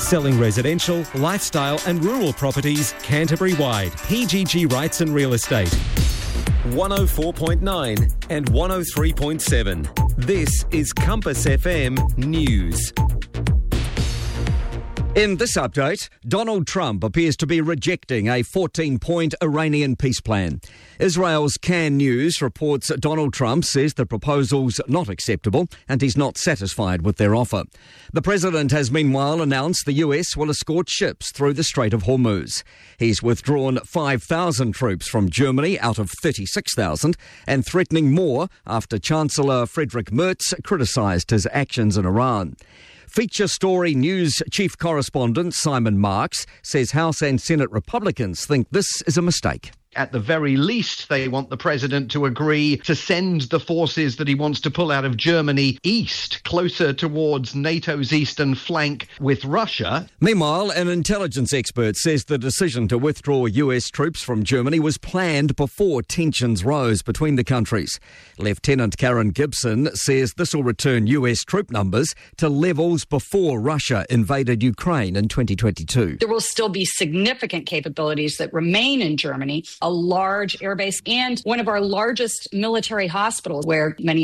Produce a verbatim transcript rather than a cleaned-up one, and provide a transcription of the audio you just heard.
Selling residential, lifestyle and rural properties Canterbury-wide. P G G Rights and Real Estate. one oh four point nine and one oh three point seven. This is Compass F M News. In this update, Donald Trump appears to be rejecting a fourteen-point Iranian peace plan. Israel's Can News reports Donald Trump says the proposal's not acceptable and he's not satisfied with their offer. The president has meanwhile announced the U S will escort ships through the Strait of Hormuz. He's withdrawn five thousand troops from Germany out of thirty-six thousand and threatening more after Chancellor Friedrich Merz criticised his actions in Iran. Feature Story News chief correspondent Simon Marks says House and Senate Republicans think this is a mistake. At the very least, they want the president to agree to send the forces that he wants to pull out of Germany east, closer towards NATO's eastern flank with Russia. Meanwhile, an intelligence expert says the decision to withdraw U S troops from Germany was planned before tensions rose between the countries. Lieutenant Karen Gibson says this will return U S troop numbers to levels before Russia invaded Ukraine in twenty twenty-two. There will still be significant capabilities that remain in Germany, a large airbase and one of our largest military hospitals where many